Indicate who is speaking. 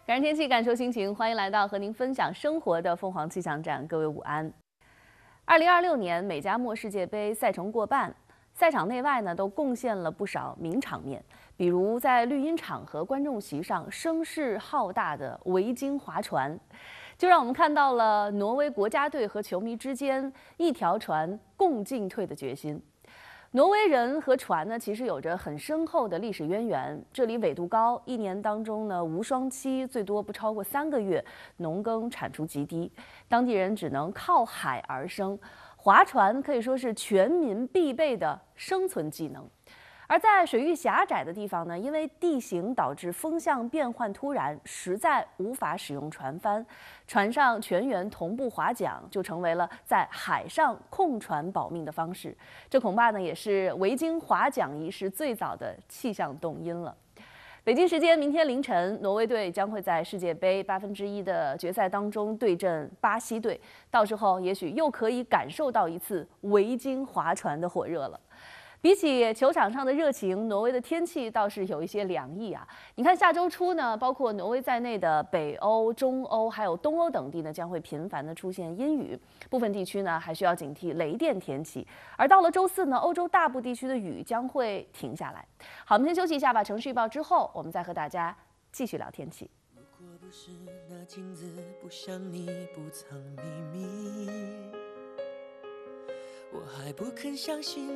Speaker 1: 感知天气，感受心情，欢迎来到和您分享生活的凤凰气象站。各位午安。2026年美加墨世界杯赛程过半，赛场内外呢都贡献了不少名场面，比如在绿茵场和观众席上声势浩大的维京划船，就让我们看到了挪威国家队和球迷之间一条船共进退的决心。挪威人和船呢，其实有着很深厚的历史渊源。这里纬度高，一年当中呢无霜期，最多不超过3个月，农耕产出极低，当地人只能靠海而生。划船可以说是全民必备的生存技能。而在水域狭窄的地方呢，因为地形导致风向变换突然，实在无法使用船帆，船上全员同步划桨就成为了在海上控船保命的方式。这恐怕呢也是维京划桨仪式最早的气象动因了。北京时间明天凌晨，挪威队将会在世界杯1/8的决赛当中对阵巴西队，到时候也许又可以感受到一次维京划船的火热了。比起球场上的热情，挪威的天气倒是有一些凉意啊。你看，下周初呢，包括挪威在内的北欧、中欧还有东欧等地呢，将会频繁的出现阴雨，部分地区呢还需要警惕雷电天气。而到了周四呢，欧洲大部地区的雨将会停下来。好，我们先休息一下，把城市预报之后，我们再和大家继续聊天气。
Speaker 2: 如果不是那镜子不像你不藏秘密，我还不肯相信